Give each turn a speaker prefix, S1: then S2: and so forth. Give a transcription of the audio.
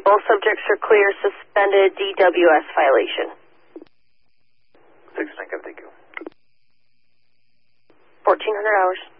S1: All subjects are clear. Suspended DWS violation.
S2: 6 Tango, thank you.
S1: 1400 hours.